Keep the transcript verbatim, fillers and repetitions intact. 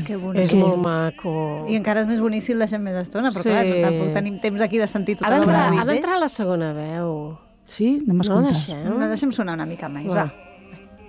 que bonic. És molt maco. I encara és més bonic si el deixem més estona, però Sí. clar, no, tampoc tenim temps aquí de sentir tota Ha l'obra d'entrar de ha Bizet. d'entrar la segona veu. Sí? Anem a No la escoltar. deixem? La deixem sonar una mica més, Va. va.